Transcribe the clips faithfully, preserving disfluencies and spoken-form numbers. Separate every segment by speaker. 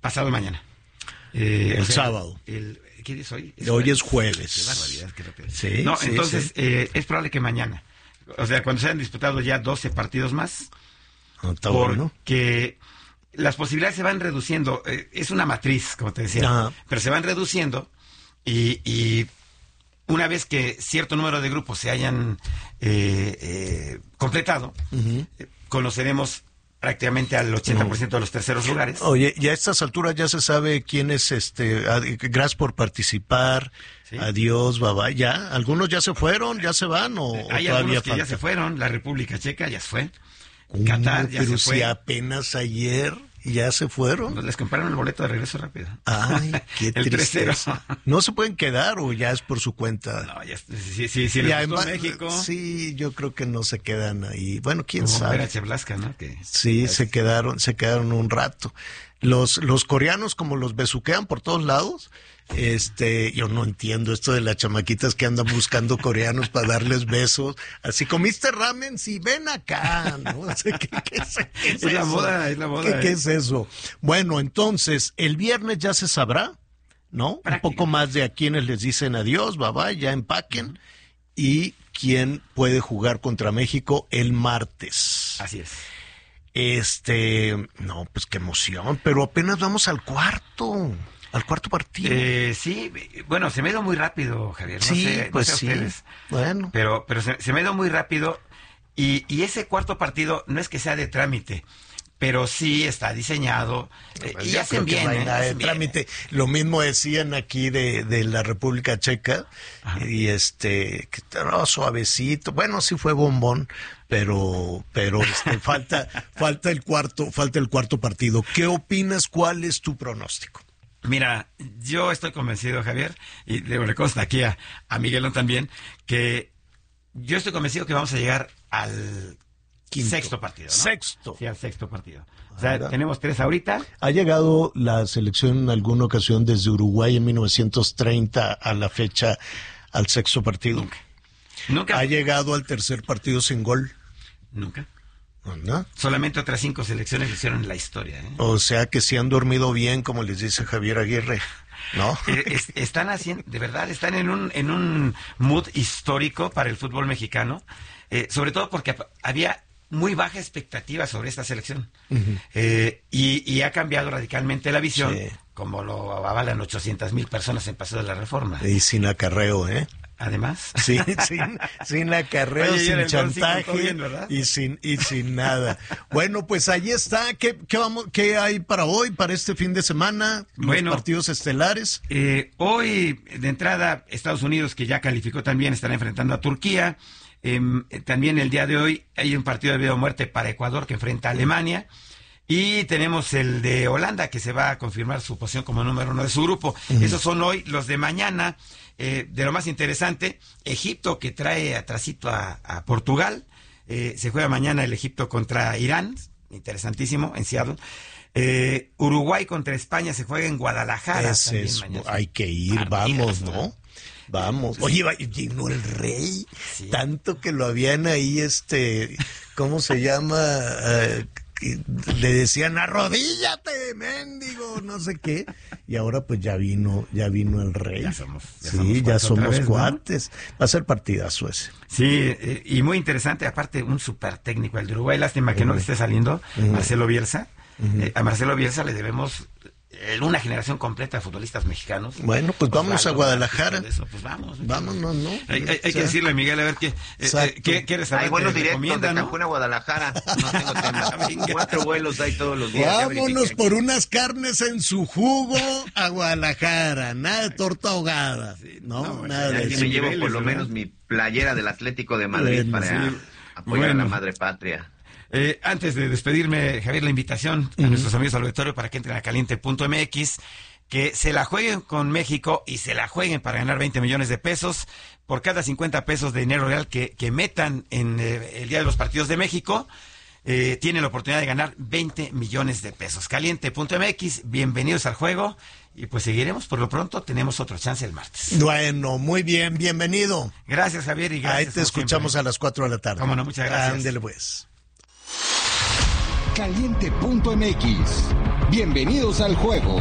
Speaker 1: Pasado mañana. Eh,
Speaker 2: el
Speaker 1: o sea,
Speaker 2: sábado.
Speaker 1: El, ¿Qué día es hoy?
Speaker 2: Es hoy es jueves.
Speaker 1: Qué barbaridad, qué rápido.
Speaker 2: Sí,
Speaker 1: no,
Speaker 2: sí,
Speaker 1: entonces
Speaker 2: sí.
Speaker 1: Eh, es probable que mañana. O sea, cuando se hayan disputado ya doce partidos más.
Speaker 2: No, está
Speaker 1: porque
Speaker 2: bueno.
Speaker 1: Las posibilidades se van reduciendo. Eh, es una matriz, como te decía.
Speaker 2: Ajá.
Speaker 1: Pero se van reduciendo y, y una vez que cierto número de grupos se hayan eh, eh, completado, uh-huh. eh, conoceremos prácticamente al ochenta por ciento de los terceros lugares.
Speaker 2: Oye, y a estas alturas ya se sabe quién es, este, gracias por participar, ¿sí? Adiós, bye bye, ya, algunos ya se fueron, ya se van, o,
Speaker 1: hay
Speaker 2: o todavía
Speaker 1: algunos que
Speaker 2: falta?
Speaker 1: Ya se fueron, la República Checa ya se fue,
Speaker 2: ¿Cómo?
Speaker 1: Qatar ya
Speaker 2: Pero
Speaker 1: se fue.
Speaker 2: si apenas ayer ya se fueron.
Speaker 1: Pues les compraron el boleto de regreso rápido.
Speaker 2: Ay, qué tristeza. ¿No se pueden quedar o ya es por su cuenta?
Speaker 1: No, ya, sí, sí, sí, les gustó México.
Speaker 2: Sí, yo creo que no se quedan ahí. Bueno, quién
Speaker 1: Como
Speaker 2: sabe.
Speaker 1: Vera Cheblasca, ¿no? Que,
Speaker 2: sí, se quedaron, se quedaron un rato. Los, los coreanos, como los besuquean por todos lados, este, yo no entiendo esto de las chamaquitas que andan buscando coreanos para darles besos. Así, ¿comiste ramen? Sí, ven acá, ¿no? O sea, ¿qué, qué es, qué es,
Speaker 1: es la moda, es la moda.
Speaker 2: ¿Qué, eh? ¿Qué es eso? Bueno, entonces, el viernes ya se sabrá, ¿no? Un poco más de a quienes les dicen adiós, bye bye, ya empaquen. Uh-huh. Y quién puede jugar contra México el martes.
Speaker 1: Así es.
Speaker 2: Este, no, pues qué emoción, pero apenas vamos al cuarto, al cuarto partido.
Speaker 1: Eh, sí, bueno, se me ha ido muy rápido, Javier. No
Speaker 2: sí,
Speaker 1: sé,
Speaker 2: pues
Speaker 1: no sé
Speaker 2: sí.
Speaker 1: Ustedes,
Speaker 2: bueno.
Speaker 1: Pero, pero se, se me ha ido muy rápido y, y ese cuarto partido no es que sea de trámite, pero sí está diseñado eh,
Speaker 2: pues
Speaker 1: y hacen bien.
Speaker 2: No
Speaker 1: eh,
Speaker 2: de
Speaker 1: hacen
Speaker 2: trámite.
Speaker 1: Bien.
Speaker 2: Lo mismo decían aquí de, de la República Checa. Ajá. Y este, que no, suavecito. Bueno, sí fue bombón, pero, pero este, falta, falta el cuarto, falta el cuarto partido. ¿Qué opinas? ¿Cuál es tu pronóstico?
Speaker 1: Mira, yo estoy convencido, Javier, y le consta aquí a, a Miguelón también, que yo estoy convencido que vamos a llegar al Quinto. Sexto partido, ¿no?
Speaker 2: Sexto.
Speaker 1: Sí, al sexto partido. O sea, ¿verdad? Tenemos tres ahorita.
Speaker 2: ¿Ha llegado la selección en alguna ocasión desde Uruguay en mil novecientos treinta a la fecha al sexto partido?
Speaker 1: Nunca. Nunca.
Speaker 2: ¿Ha llegado al tercer partido sin gol?
Speaker 1: Nunca.
Speaker 2: ¿No?
Speaker 1: Solamente otras cinco selecciones lo hicieron en la historia. ¿eh?
Speaker 2: O sea que si han dormido bien, como les dice Javier Aguirre, ¿no?
Speaker 1: Es, están haciendo, de verdad, están en un, en un mood histórico para el fútbol mexicano, eh, sobre todo porque había muy baja expectativa sobre esta selección. Uh-huh. eh, y, y ha cambiado radicalmente la visión, sí. como lo avalan ochocientas mil personas en Paseo de la Reforma.
Speaker 2: Y sin acarreo, ¿eh?
Speaker 1: Además.
Speaker 2: Sí, sin, sin acarreo, Oye, sin chantaje bien, y sin y sin nada. Bueno, pues ahí está. ¿Qué, qué, vamos, ¿Qué hay para hoy, para este fin de semana? Los
Speaker 1: bueno,
Speaker 2: partidos estelares.
Speaker 1: Eh, hoy, de entrada, Estados Unidos, que ya calificó también, estará enfrentando a Turquía. Eh, también el día de hoy hay un partido de vida o muerte para Ecuador, que enfrenta a Alemania. Y tenemos el de Holanda, que se va a confirmar su posición como número uno de su grupo. Uh-huh. Esos son hoy. Los de mañana, eh, de lo más interesante, Egipto, que trae atrasito a, a Portugal. Eh, se juega mañana el Egipto contra Irán. Interesantísimo, en Seattle. Eh, Uruguay contra España se juega en Guadalajara.
Speaker 2: Ese es, hay que ir, vamos, ¿no? Vamos. Oye, vino el rey. Sí. Tanto que lo habían ahí, este, ¿cómo se llama? Uh, le decían arrodíllate, mendigo, no sé qué, y ahora pues ya vino, ya vino el rey.
Speaker 1: Ya somos, ya
Speaker 2: sí,
Speaker 1: somos
Speaker 2: ya somos
Speaker 1: vez,
Speaker 2: cuates. ¿No? Va a ser partidazo ese.
Speaker 1: Sí, eh, y muy interesante, aparte un súper técnico el de Uruguay, lástima uh-huh. que no le esté saliendo, uh-huh. Marcelo Bielsa. Uh-huh. Eh, a Marcelo Bielsa le debemos una generación completa de futbolistas mexicanos.
Speaker 2: Bueno, pues
Speaker 1: Osvaldo,
Speaker 2: vamos a Guadalajara.
Speaker 1: Eso, pues vamos.
Speaker 2: Vámonos, ¿no?
Speaker 1: Hay, hay, hay que decirle a Miguel a ver qué, eh, qué, qué restaurante
Speaker 3: hay vuelos directos de
Speaker 1: ¿no?
Speaker 3: Cancún a Guadalajara. No tengo tema. Cuatro vuelos hay todos los días.
Speaker 2: Vámonos por unas carnes en su jugo a Guadalajara. Nada de torta ahogada. Sí, no, no, nada de
Speaker 3: eso. Me llevo por lo menos mi playera del Atlético de Madrid bueno, para sí. apoyar bueno. a la madre patria.
Speaker 1: Eh, antes de despedirme, Javier, la invitación a uh-huh. nuestros amigos al auditorio para que entren a caliente punto m x, que se la jueguen con México y se la jueguen para ganar veinte millones de pesos. Por cada cincuenta pesos de dinero real que, que metan en eh, el día de los partidos de México, eh, tienen la oportunidad de ganar veinte millones de pesos. caliente punto m x, bienvenidos al juego y pues seguiremos. Por lo pronto tenemos otro chance el martes.
Speaker 2: Bueno, muy bien, bienvenido.
Speaker 1: Gracias, Javier, y gracias.
Speaker 2: Ahí te escuchamos siempre. A las cuatro de la tarde.
Speaker 1: Cómo no, muchas gracias.
Speaker 2: Ándele pues.
Speaker 4: caliente punto m x Bienvenidos al juego.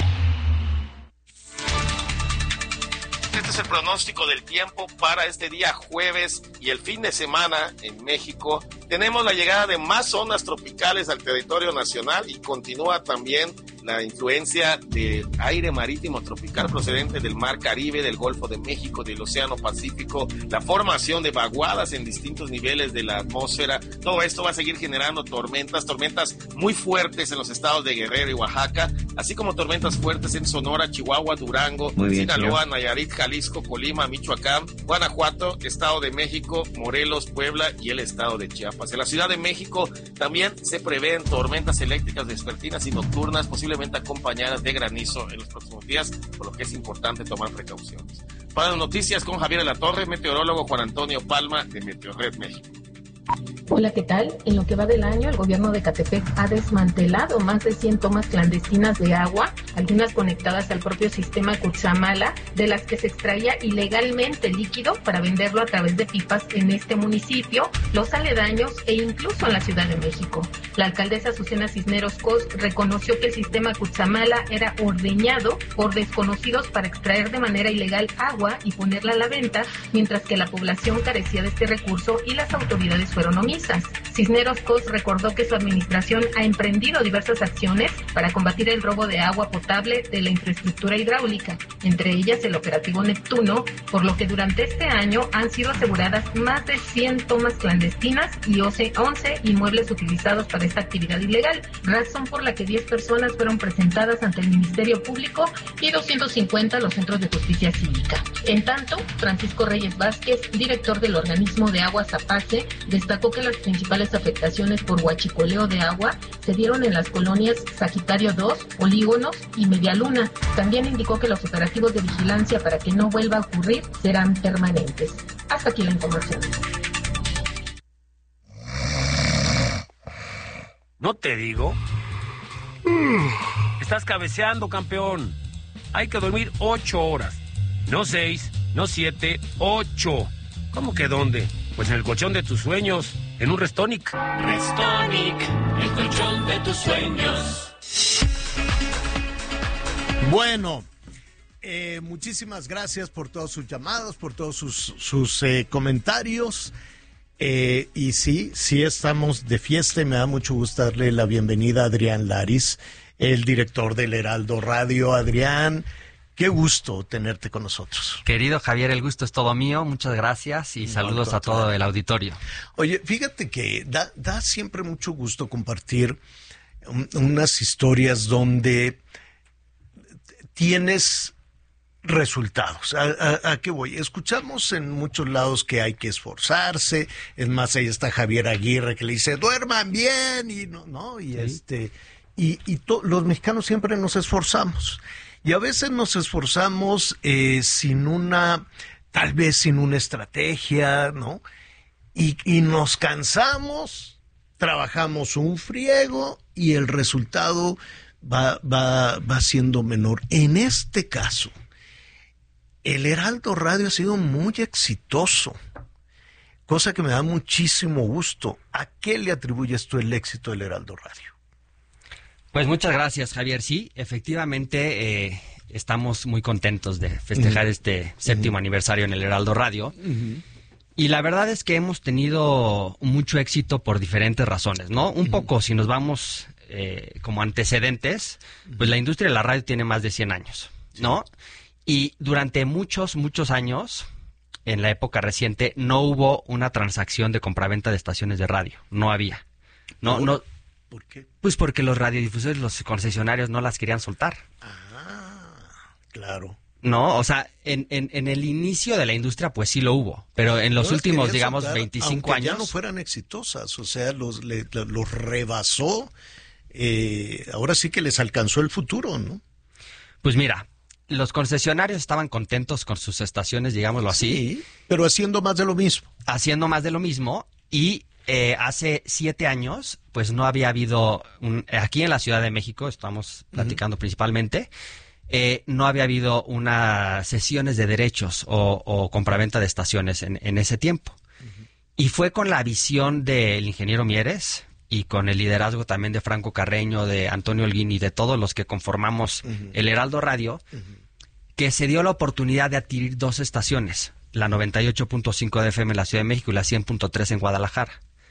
Speaker 5: Este es el pronóstico del tiempo para este día jueves y el fin de semana en México. Tenemos la llegada de más zonas tropicales al territorio nacional y continúa también la influencia de aire marítimo tropical procedente del Mar Caribe, del Golfo de México, del Océano Pacífico, la formación de vaguadas en distintos niveles de la atmósfera. Todo esto va a seguir generando tormentas, tormentas muy fuertes en los estados de Guerrero y Oaxaca, así como tormentas fuertes en Sonora, Chihuahua, Durango, bien, Sinaloa, señor. Nayarit, Jalisco, Colima, Michoacán, Guanajuato, Estado de México, Morelos, Puebla y el estado de Chiapas. En la Ciudad de México también se prevén tormentas eléctricas vespertinas y nocturnas, posiblemente acompañadas de granizo en los próximos días, por lo que es importante tomar precauciones. Para las noticias con Javier de la Torre, meteorólogo Juan Antonio Palma de Meteorred México.
Speaker 6: Hola, ¿qué tal? En lo que va del año, el gobierno de Ecatepec ha desmantelado más de cien tomas clandestinas de agua, algunas conectadas al propio sistema Cutzamala, de las que se extraía ilegalmente líquido para venderlo a través de pipas en este municipio, los aledaños e incluso en la Ciudad de México. La alcaldesa Azucena Cisneros Cos reconoció que el sistema Cutzamala era ordeñado por desconocidos para extraer de manera ilegal agua y ponerla a la venta, mientras que la población carecía de este recurso y las autoridades fueron omisas. Cisneros Cos recordó que su administración ha emprendido diversas acciones para combatir el robo de agua potable de la infraestructura hidráulica, entre ellas el operativo Neptuno, por lo que durante este año han sido aseguradas más de cien tomas clandestinas y once inmuebles utilizados para esta actividad ilegal, razón por la que diez personas fueron presentadas ante el Ministerio Público y doscientos cincuenta a los centros de justicia cívica. En tanto, Francisco Reyes Vázquez, director del organismo de Aguas Apace, destacó que las principales afectaciones por huachicoleo de agua se dieron en las colonias Sagitario dos, Polígonos y Medialuna. También indicó que los operativos de vigilancia para que no vuelva a ocurrir serán permanentes. Hasta aquí la información.
Speaker 7: ¿No te digo? Estás cabeceando, campeón. Hay que dormir ocho horas. No seis, no siete, ocho. ¿Cómo que dónde? Pues en el colchón de tus sueños, en un Restonic.
Speaker 8: Restonic, el colchón de tus sueños.
Speaker 2: Bueno, eh, muchísimas gracias por todos sus llamados, por todos sus, sus eh, comentarios. Eh, y sí, sí estamos de fiesta y me da mucho gusto darle la bienvenida a Adrián Laris, el director del Heraldo Radio. Adrián, qué gusto tenerte con nosotros.
Speaker 9: Querido Javier, el gusto es todo mío. Muchas gracias y no, saludos a todo el auditorio.
Speaker 2: Oye, fíjate que da, da siempre mucho gusto compartir un, unas historias donde tienes resultados. ¿A, a, a qué voy? Escuchamos en muchos lados que hay que esforzarse. Es más, ahí está Javier Aguirre que le dice, duerman bien, y no, no, y sí. este, y, y to, los mexicanos siempre nos esforzamos. Y a veces nos esforzamos eh, sin una, tal vez sin una estrategia, ¿no? Y, y nos cansamos, trabajamos un friego y el resultado va, va, va siendo menor. En este caso, el Heraldo Radio ha sido muy exitoso, cosa que me da muchísimo gusto. ¿A qué le atribuyes tú el éxito del Heraldo Radio?
Speaker 9: Pues muchas gracias, Javier. Sí, efectivamente eh, estamos muy contentos de festejar uh-huh. este séptimo uh-huh. aniversario en el Heraldo Radio. Uh-huh. Y la verdad es que hemos tenido mucho éxito por diferentes razones, ¿no? Un uh-huh. poco, si nos vamos eh, como antecedentes, uh-huh. pues la industria de la radio tiene más de cien años, ¿no? Sí. Y durante muchos, muchos años, en la época reciente, no hubo una transacción de compraventa de estaciones de radio. No había. No, no.
Speaker 2: ¿Por qué?
Speaker 9: Pues porque los radiodifusores, los concesionarios no las querían soltar.
Speaker 2: Ah, claro.
Speaker 9: No, o sea, en, en, en el inicio de la industria, pues sí lo hubo. Pero en los no últimos, digamos, soltar, veinticinco años.
Speaker 2: Ya no fueran exitosas, o sea, los, le, los rebasó. Eh, ahora sí que les alcanzó el futuro, ¿no?
Speaker 9: Pues mira. Los concesionarios estaban contentos con sus estaciones, digámoslo así.
Speaker 2: Sí, pero haciendo más de lo mismo.
Speaker 9: Haciendo más de lo mismo. Y eh, hace siete años, pues no había habido, un, aquí en la Ciudad de México, estamos platicando uh-huh. principalmente, eh, no había habido unas sesiones de derechos o, o compraventa de estaciones en, en ese tiempo. Uh-huh. Y fue con la visión del ingeniero Mieres y con el liderazgo también de Franco Carreño, de Antonio Holguín y de todos los que conformamos uh-huh. el Heraldo Radio, uh-huh. que se dio la oportunidad de adquirir dos estaciones, la noventa y ocho punto cinco de F M en la Ciudad de México y la cien punto tres en Guadalajara.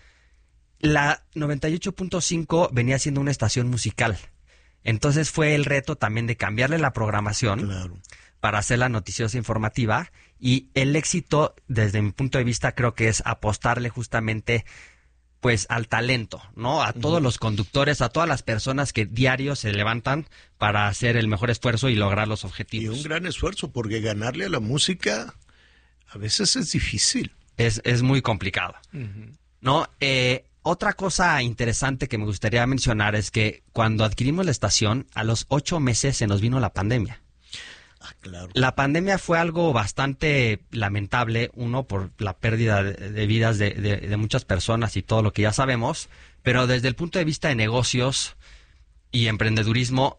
Speaker 9: La noventa y ocho punto cinco venía siendo una estación musical, entonces fue el reto también de cambiarle la programación claro. para hacerla noticiosa informativa, y el éxito, desde mi punto de vista, creo que es apostarle justamente pues al talento, ¿no? A todos uh-huh. los conductores, a todas las personas que diario se levantan para hacer el mejor esfuerzo y lograr los objetivos.
Speaker 2: Y un gran esfuerzo, porque ganarle a la música a veces es difícil.
Speaker 9: Es, es muy complicado, uh-huh. ¿no? Eh, otra cosa interesante que me gustaría mencionar es que cuando adquirimos la estación, a los ocho meses se nos vino la pandemia.
Speaker 2: Ah, claro.
Speaker 9: La pandemia fue algo bastante lamentable, uno, por la pérdida de, de vidas de, de, de muchas personas y todo lo que ya sabemos, pero desde el punto de vista de negocios y emprendedurismo,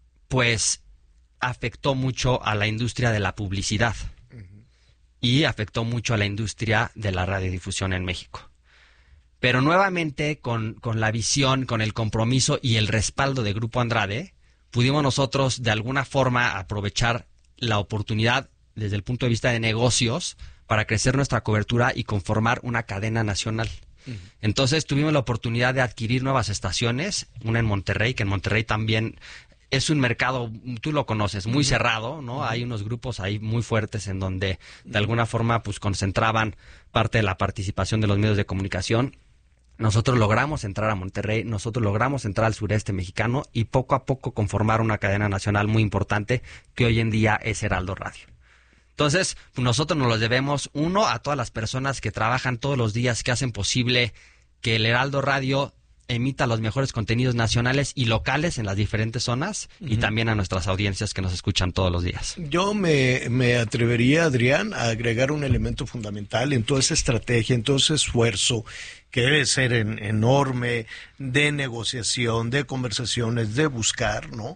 Speaker 9: pues afectó mucho a la industria de la publicidad uh-huh. y afectó mucho a la industria de la radiodifusión en México. Pero nuevamente, con, con la visión, con el compromiso y el respaldo de Grupo Andrade, pudimos nosotros de alguna forma aprovechar la oportunidad desde el punto de vista de negocios para crecer nuestra cobertura y conformar una cadena nacional. Uh-huh. Entonces tuvimos la oportunidad de adquirir nuevas estaciones, una en Monterrey, que en Monterrey también es un mercado, tú lo conoces, muy uh-huh. cerrado, ¿no? Uh-huh. Hay unos grupos ahí muy fuertes en donde de alguna forma pues concentraban parte de la participación de los medios de comunicación. Nosotros logramos entrar a Monterrey, nosotros logramos entrar al sureste mexicano y poco a poco conformar una cadena nacional muy importante que hoy en día es Heraldo Radio. Entonces, pues nosotros nos los debemos, uno, a todas las personas que trabajan todos los días, que hacen posible que el Heraldo Radio emita los mejores contenidos nacionales y locales en las diferentes zonas, uh-huh. y también a nuestras audiencias que nos escuchan todos los días.
Speaker 2: Yo me, me atrevería, Adrián, a agregar un elemento fundamental en toda esa estrategia, en todo ese esfuerzo que debe ser en, enorme, de negociación, de conversaciones, de buscar, ¿no?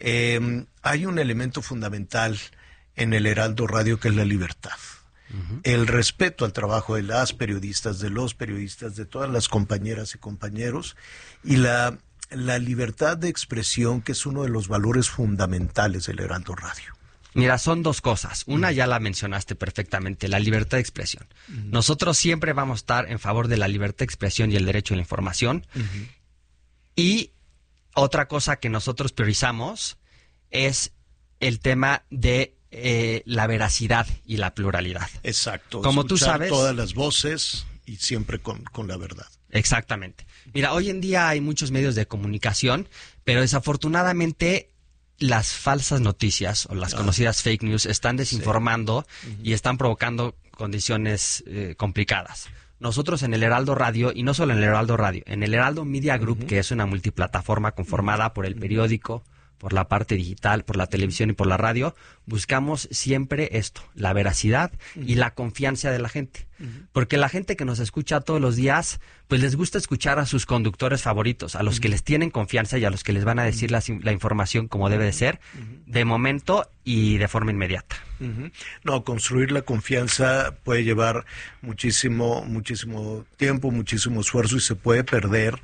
Speaker 2: Eh, hay un elemento fundamental en el Heraldo Radio que es la libertad. Uh-huh. El respeto al trabajo de las periodistas, de los periodistas, de todas las compañeras y compañeros, y la, la libertad de expresión, que es uno de los valores fundamentales del Heraldo Radio.
Speaker 9: Mira, son dos cosas. Una, ya la mencionaste perfectamente, la libertad de expresión. Uh-huh. Nosotros siempre vamos a estar en favor de la libertad de expresión y el derecho a la información. Uh-huh. Y otra cosa que nosotros priorizamos es el tema de Eh, la veracidad y la pluralidad.
Speaker 2: Exacto.
Speaker 9: Como tú sabes,
Speaker 2: todas las voces y siempre con, con la verdad.
Speaker 9: Exactamente. Mira, hoy en día hay muchos medios de comunicación, pero desafortunadamente las falsas noticias o las ah. conocidas fake news están desinformando sí. uh-huh. y están provocando condiciones eh, complicadas. Nosotros en el Heraldo Radio, y no solo en el Heraldo Radio, en el Heraldo Media Group, uh-huh. que es una multiplataforma conformada por el periódico, por la parte digital, por la televisión y por la radio, buscamos siempre esto, la veracidad uh-huh. y la confianza de la gente. Uh-huh. Porque la gente que nos escucha todos los días, pues les gusta escuchar a sus conductores favoritos, a los uh-huh. que les tienen confianza y a los que les van a decir la, la información como debe de ser, uh-huh. de momento y de forma inmediata.
Speaker 2: Uh-huh. No, construir la confianza puede llevar muchísimo, muchísimo tiempo, muchísimo esfuerzo, y se puede perder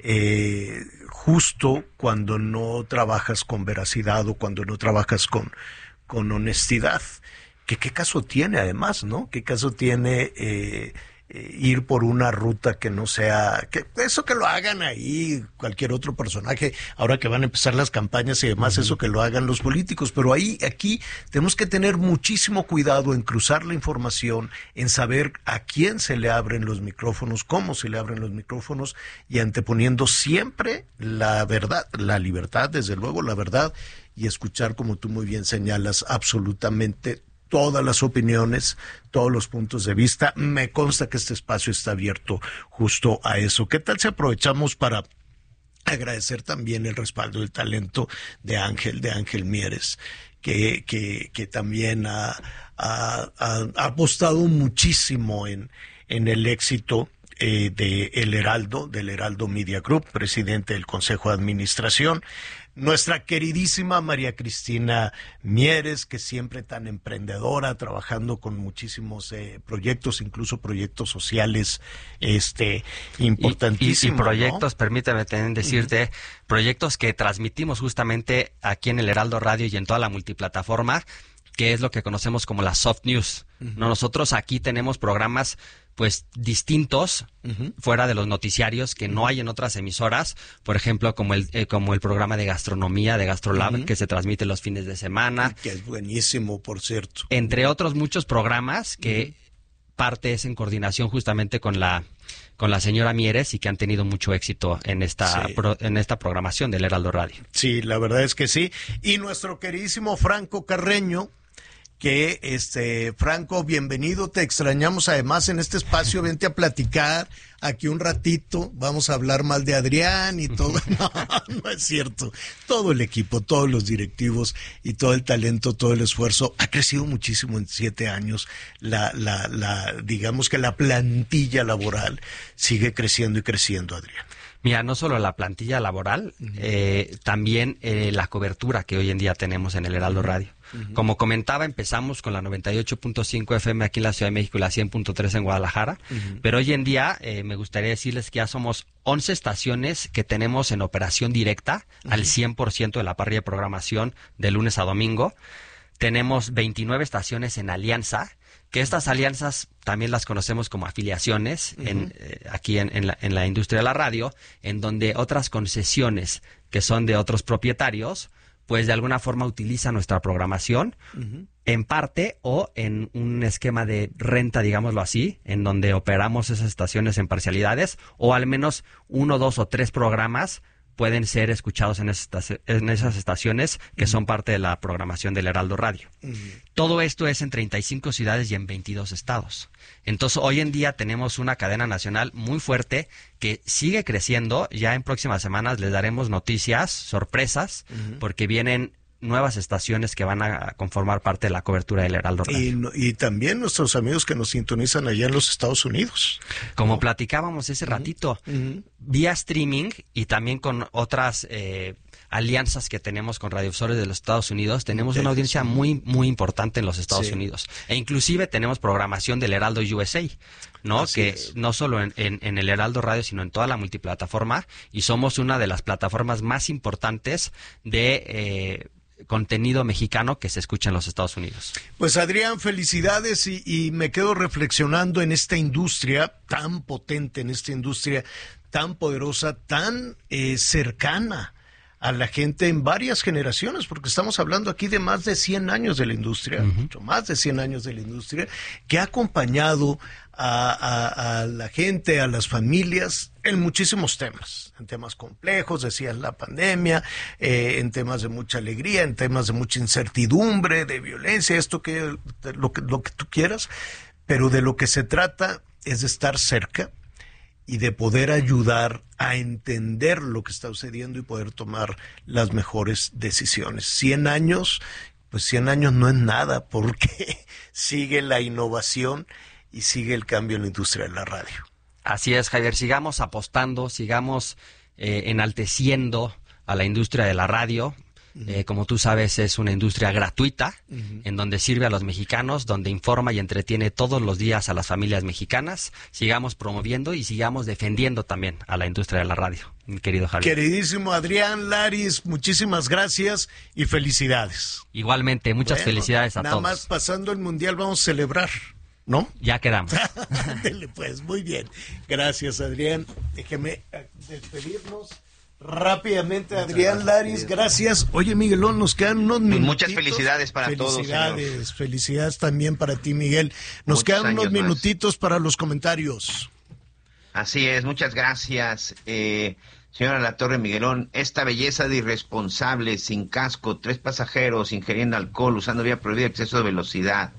Speaker 2: Eh, justo cuando no trabajas con veracidad o cuando no trabajas con, con honestidad. Que qué caso tiene además, ¿no? ¿Qué caso tiene eh, eh, ir por una ruta que no sea, que eso que lo hagan ahí cualquier otro personaje, ahora que van a empezar las campañas y demás, uh-huh. eso que lo hagan los políticos, pero ahí, aquí tenemos que tener muchísimo cuidado en cruzar la información, en saber a quién se le abren los micrófonos, cómo se le abren los micrófonos, y anteponiendo siempre la verdad, la libertad, desde luego la verdad, y escuchar, como tú muy bien señalas, absolutamente todas las opiniones, todos los puntos de vista. Me consta que este espacio está abierto justo a eso. ¿Qué tal si aprovechamos para agradecer también el respaldo del talento de Ángel, de Ángel Mieres, que, que, que también ha, ha, ha, ha apostado muchísimo en, en el éxito eh, de El Heraldo, del Heraldo Media Group, presidente del Consejo de Administración. nuestra queridísima María Cristina Mieres, que siempre tan emprendedora, trabajando con muchísimos eh, proyectos, incluso proyectos sociales este importantísimos.
Speaker 9: Y, y, y proyectos, ¿no? Permítame también decirte, uh-huh. proyectos que transmitimos justamente aquí en el Heraldo Radio y en toda la multiplataforma, que es lo que conocemos como la soft news. Uh-huh. ¿No? Nosotros aquí tenemos programas pues distintos, uh-huh. fuera de los noticiarios que no hay en otras emisoras, por ejemplo, como el eh, como el programa de gastronomía de GastroLab, uh-huh. que se transmite los fines de semana.
Speaker 2: Que es buenísimo, por cierto.
Speaker 9: Entre otros muchos programas que uh-huh. parte es en coordinación justamente con la con la señora Mieres y que han tenido mucho éxito en esta sí. pro, en esta programación del Heraldo Radio.
Speaker 2: Sí, la verdad es que sí. Y nuestro queridísimo Franco Carreño, que este Franco, bienvenido, te extrañamos además en este espacio, vente a platicar aquí un ratito, vamos a hablar mal de Adrián y todo. No, no es cierto. Todo el equipo, todos los directivos y todo el talento, todo el esfuerzo ha crecido muchísimo en siete años. La, la, la, digamos que la plantilla laboral sigue creciendo y creciendo, Adrián.
Speaker 9: Mira, no solo la plantilla laboral, uh-huh. eh, también eh, la cobertura que hoy en día tenemos en el Heraldo Radio. Uh-huh. Como comentaba, empezamos con la noventa y ocho punto cinco F M aquí en la Ciudad de México y la cien punto tres en Guadalajara, uh-huh. pero hoy en día eh, me gustaría decirles que ya somos once estaciones que tenemos en operación directa uh-huh. al cien por ciento de la parrilla de programación de lunes a domingo. Tenemos veintinueve estaciones en alianza, que estas alianzas también las conocemos como afiliaciones uh-huh. en, eh, aquí en, en, la, en la industria de la radio, en donde otras concesiones que son de otros propietarios, pues de alguna forma utilizan nuestra programación, uh-huh. en parte o en un esquema de renta, digámoslo así, en donde operamos esas estaciones en parcialidades, o al menos uno, dos o tres programas pueden ser escuchados en esas, en esas estaciones que uh-huh. son parte de la programación del Heraldo Radio. Uh-huh. Todo esto es en treinta y cinco ciudades y en veintidós estados. Entonces, hoy en día tenemos una cadena nacional muy fuerte que sigue creciendo. Ya en próximas semanas les daremos noticias, sorpresas, uh-huh. porque vienen nuevas estaciones que van a conformar parte de la cobertura del Heraldo Radio.
Speaker 2: Y, y también nuestros amigos que nos sintonizan allá en los Estados Unidos.
Speaker 9: Como oh. platicábamos ese uh-huh. ratito, uh-huh. vía streaming y también con otras eh, alianzas que tenemos con radiodifusores de los Estados Unidos, tenemos una audiencia muy muy importante en los Estados sí. Unidos. E inclusive tenemos programación del Heraldo U S A, ¿no? Así que es. No solo en, en, en el Heraldo Radio, sino en toda la multiplataforma, y somos una de las plataformas más importantes de eh, contenido mexicano que se escucha en los Estados Unidos.
Speaker 2: Pues Adrián, felicidades y, y me quedo reflexionando en esta industria tan potente, en esta industria tan poderosa, tan eh, cercana a la gente en varias generaciones, porque estamos hablando aquí de más de cien años de la industria, uh-huh. mucho más de cien años de la industria, que ha acompañado a, a, a la gente, a las familias, en muchísimos temas, en temas complejos, decías la pandemia, eh, en temas de mucha alegría, en temas de mucha incertidumbre, de violencia, esto que lo que, lo que tú quieras, pero de lo que se trata es de estar cerca y de poder ayudar a entender lo que está sucediendo y poder tomar las mejores decisiones. Cien años, pues cien años no es nada, porque sigue la innovación y sigue el cambio en la industria de la radio.
Speaker 9: Así es, Javier, sigamos apostando, sigamos eh, enalteciendo a la industria de la radio. Eh, como tú sabes, es una industria gratuita, uh-huh. en donde sirve a los mexicanos, donde informa y entretiene todos los días a las familias mexicanas. Sigamos promoviendo y sigamos defendiendo también a la industria de la radio, mi querido Javier.
Speaker 2: Queridísimo Adrián Laris, muchísimas gracias y felicidades.
Speaker 9: Igualmente, muchas bueno, felicidades a
Speaker 2: nada
Speaker 9: todos.
Speaker 2: Nada más pasando el Mundial vamos a celebrar, ¿no?
Speaker 9: Ya quedamos.
Speaker 2: Dele pues, muy bien. Gracias, Adrián. Déjeme despedirnos. Rápidamente, muchas Adrián gracias, Laris, gracias. Oye, Miguelón, nos quedan unos minutitos.
Speaker 3: Muchas felicidades para
Speaker 2: felicidades,
Speaker 3: todos.
Speaker 2: Felicidades, felicidades también para ti, Miguel. Nos
Speaker 3: Muchos
Speaker 2: quedan unos minutitos
Speaker 3: más.
Speaker 2: para los comentarios.
Speaker 3: Así es, muchas gracias, eh, señora Latorre, Miguelón. Esta belleza de irresponsables, sin casco, tres pasajeros, ingiriendo alcohol, usando vía prohibida, exceso de velocidad.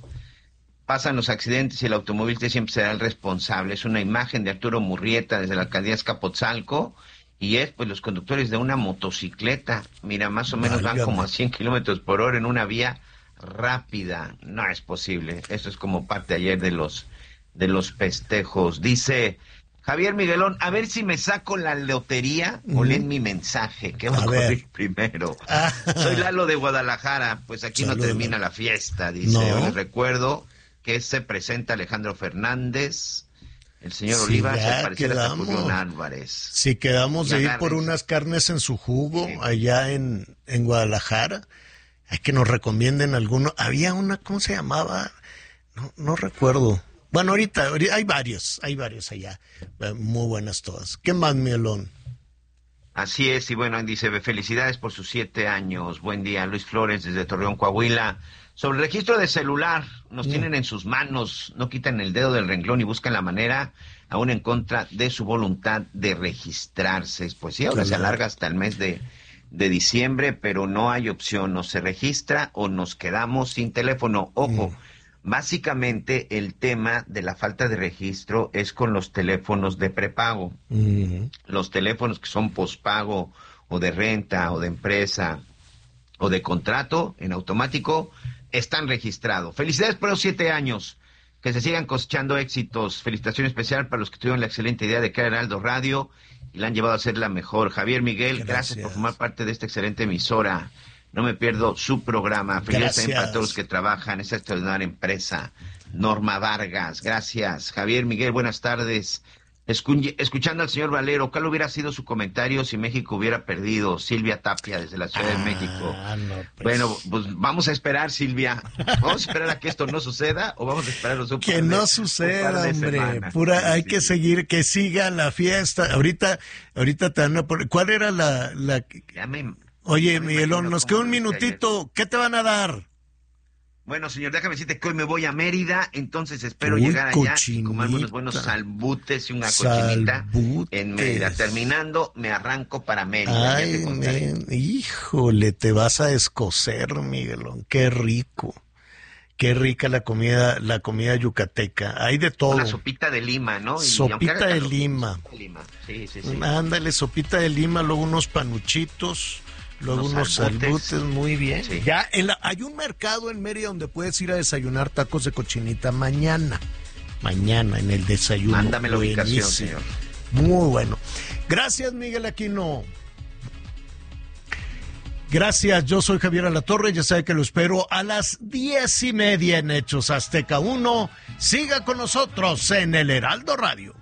Speaker 3: Pasan los accidentes y el automovilista siempre será el responsable. Es una imagen de Arturo Murrieta desde la alcaldía Azcapotzalco. Y es, pues, los conductores de una motocicleta, mira, más o menos Válgame. van como a cien kilómetros por hora en una vía rápida. No es posible. Eso es como parte ayer de los de los festejos. Dice Javier Miguelón, a ver si me saco la lotería o leen mi mensaje. ¿Qué va a ocurrir primero? Ah. Soy Lalo de Guadalajara, pues aquí Salud. No termina la fiesta, dice. No. Yo les recuerdo que se presenta Alejandro Fernández, el señor sí, Olivas, al parecer hasta Julián Álvarez.
Speaker 2: Si quedamos de ir por unas carnes en su jugo sí. allá en, en Guadalajara, hay que nos recomienden alguno. Había una, ¿cómo se llamaba? No, no recuerdo. Bueno, ahorita, ahorita hay varios, hay varios allá, muy buenas todas. ¿Qué más, Miguelón?
Speaker 3: Así es, y bueno, dice, felicidades por sus siete años. Buen día, Luis Flores, desde Torreón, Coahuila. Sobre el registro de celular, nos mm. tienen en sus manos, no quitan el dedo del renglón y buscan la manera, aún en contra de su voluntad, de registrarse. Pues sí, ahora claro. se alarga hasta el mes de, de diciembre, pero no hay opción, o se registra o nos quedamos sin teléfono. Ojo. Mm. Básicamente el tema de la falta de registro es con los teléfonos de prepago. Uh-huh. Los teléfonos que son pospago o de renta o de empresa o de contrato en automático están registrados. Felicidades por los siete años. Que se sigan cosechando éxitos. Felicitación especial para los que tuvieron la excelente idea de crear Heraldo Radio y la han llevado a ser la mejor. Javier Miguel, gracias, gracias por formar parte de esta excelente emisora. No me pierdo su programa. Felicidades también para todos los que trabajan en esta extraordinaria empresa. Norma Vargas, gracias. Javier Miguel, buenas tardes. Escu- escuchando al señor Valero, ¿cuál hubiera sido su comentario si México hubiera perdido? Silvia Tapia, desde la Ciudad ah, de México. No, pues. Bueno, pues vamos a esperar, Silvia. ¿Vamos a esperar a que esto no suceda o vamos a esperar los
Speaker 2: Que de, no suceda, hombre. Semanas? Pura, sí, hay sí. que seguir, que siga la fiesta. Ahorita, ahorita te van a poner. ¿Cuál era la...? la...
Speaker 3: Ya me...
Speaker 2: Oye, Miguelón, nos queda un minutito. ¿Qué te van a dar?
Speaker 3: Bueno, señor, déjame decirte que hoy me voy a Mérida, entonces espero Uy, llegar allá y comerme unos buenos salbutes y una cochinita
Speaker 2: salbutes.
Speaker 3: En Mérida. Terminando, me arranco para Mérida.
Speaker 2: Ay, men, híjole, te vas a escocer, Miguelón. Qué rico. Qué rica la comida, la comida yucateca. Hay de todo.
Speaker 3: Una sopita de lima, ¿no? Y
Speaker 2: sopita de lima.
Speaker 3: Sopita de lima. Sí, sí, sí.
Speaker 2: Ándale, sopita de lima, luego unos panuchitos. Luego unos, unos salbutes. salbutes, muy bien. Sí. Ya en la, hay un mercado en Mérida donde puedes ir a desayunar tacos de cochinita mañana. Mañana en el desayuno.
Speaker 3: Mándame la ubicación, señor.
Speaker 2: Muy bueno. Gracias, Miguel Aquino. Gracias, yo soy Javier Alatorre, ya sabe que lo espero a las diez y media en Hechos Azteca uno. Siga con nosotros en el Heraldo Radio.